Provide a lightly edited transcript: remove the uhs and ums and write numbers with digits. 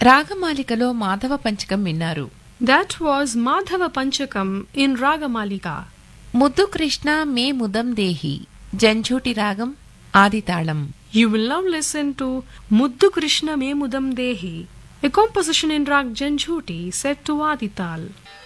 రాగమాలికలో మాధవ పంచకం విన్నారు. That was Madhava Panchakam in Ragamalika. ముద్దు కృష్ణ మే ముదం దేహి జంఝూటి రాగం ఆదితాళం. You will now listen to Muddu Krishna Me Mudam Dehi, a composition in Rag Janjhuti set to Adital.